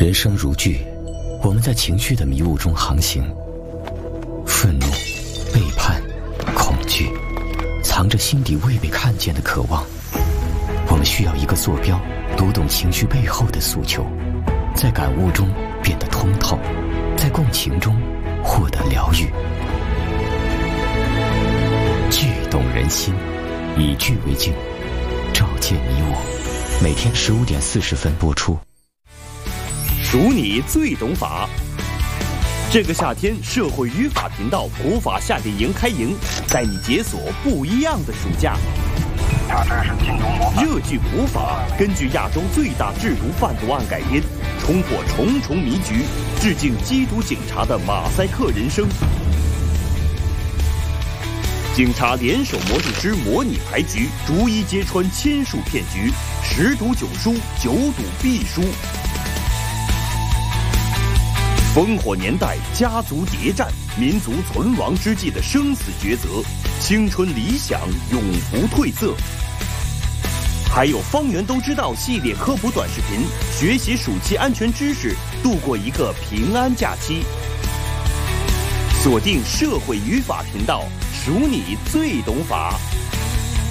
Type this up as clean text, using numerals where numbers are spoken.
人生如剧，我们在情绪的迷雾中航行。愤怒、背叛、恐惧，藏着心底未被看见的渴望。我们需要一个坐标，读懂情绪背后的诉求，在感悟中变得通透，在共情中获得疗愈。剧懂人心，以剧为镜，照见你我。每天15点40分播出。 数你最懂法。这个夏天，社会语法频道普法夏令营开营，带你解锁不一样的暑假。热剧普法根据亚洲最大制毒贩毒案改编，冲破重重迷局，致敬缉毒警察的马赛克人生。警察联手魔术师模拟牌局，逐一揭穿千数骗局，10赌9输，9赌必输。烽火年代，家族谍战，民族存亡之际的生死抉择，青春理想永不褪色。还有方圆都知道系列科普短视频，学习暑期安全知识，度过一个平安假期。锁定社会语法频道，数你最懂法。